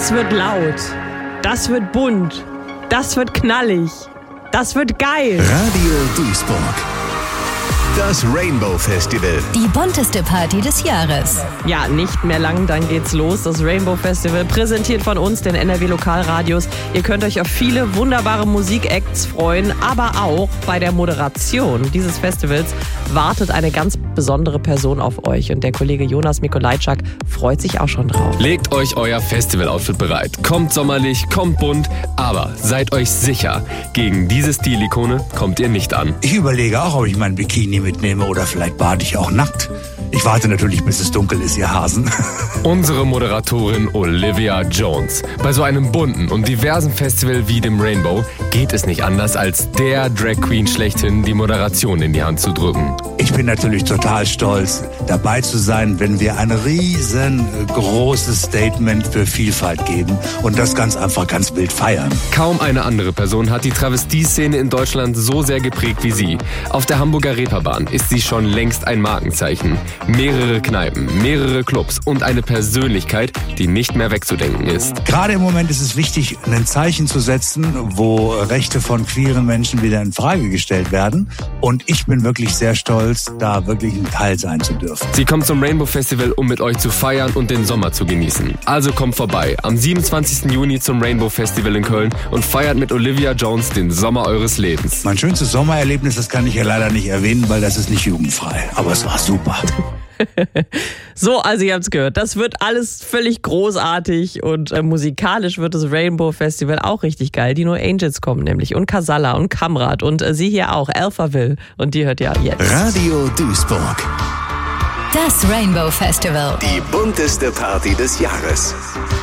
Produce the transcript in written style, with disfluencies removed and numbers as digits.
Das wird laut. Das wird bunt. Das wird knallig. Das wird geil. Radio Duisburg. Das Rainbow Festival. Die bunteste Party des Jahres. Ja, nicht mehr lang, dann geht's los. Das Rainbow Festival, präsentiert von uns, den NRW Lokalradios. Ihr könnt euch auf viele wunderbare Musikacts freuen, aber auch bei der Moderation dieses Festivals wartet eine ganz besondere Person auf euch. Und der Kollege Jonas Mikolajczak freut sich auch schon drauf. Legt euch euer Festival-Outfit bereit. Kommt sommerlich, kommt bunt, aber seid euch sicher, gegen diese Stilikone kommt ihr nicht an. Ich überlege auch, ob ich mein Bikini mitnehme oder vielleicht bade ich auch nackt. Ich warte natürlich, bis es dunkel ist, ihr Hasen. Unsere Moderatorin Olivia Jones. Bei so einem bunten und diversen Festival wie dem Rainbow geht es nicht anders, als der Drag Queen schlechthin die Moderation in die Hand zu drücken. Ich bin natürlich total stolz, dabei zu sein, wenn wir ein riesengroßes Statement für Vielfalt geben und das ganz einfach ganz wild feiern. Kaum eine andere Person hat die Travestie-Szene in Deutschland so sehr geprägt wie sie. Auf der Hamburger Reeperbahn ist sie schon längst ein Markenzeichen. Mehrere Kneipen, mehrere Clubs und eine Persönlichkeit, die nicht mehr wegzudenken ist. Gerade im Moment ist es wichtig, ein Zeichen zu setzen, wo Rechte von queeren Menschen wieder in Frage gestellt werden. Und ich bin wirklich sehr stolz, da wirklich ein Teil sein zu dürfen. Sie kommt zum Rainbow Festival, um mit euch zu feiern und den Sommer zu genießen. Also kommt vorbei am 27. Juni zum Rainbow Festival in Köln und feiert mit Olivia Jones den Sommer eures Lebens. Mein schönstes Sommererlebnis, das kann ich ja leider nicht erwähnen, weil das ist nicht jugendfrei. Aber es war super. So, also ihr habt's gehört, das wird alles völlig großartig und musikalisch wird das Rainbow Festival auch richtig geil. Die No Angels kommen nämlich und Casalla und Kamrat und sie hier auch, Alphaville, und die hört ihr jetzt. Radio Duisburg. Das Rainbow Festival. Die bunteste Party des Jahres.